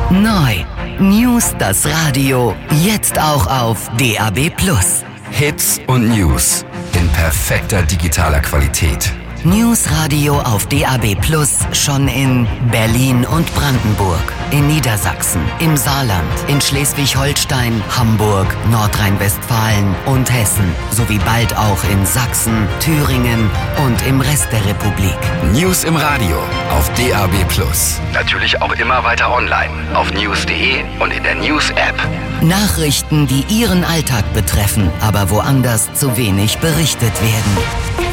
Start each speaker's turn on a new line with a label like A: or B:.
A: Neu. News das Radio. Jetzt auch auf DAB+.
B: Hits und News in perfekter digitaler Qualität.
A: News Radio auf DAB+ schon in Berlin und Brandenburg, in Niedersachsen, im Saarland, in Schleswig-Holstein, Hamburg, Nordrhein-Westfalen und Hessen, sowie bald auch in Sachsen, Thüringen und im Rest der Republik.
B: News im Radio auf DAB+. Natürlich auch immer weiter online auf news.de und in der News-App.
A: Nachrichten, die Ihren Alltag betreffen, aber woanders zu wenig berichtet werden.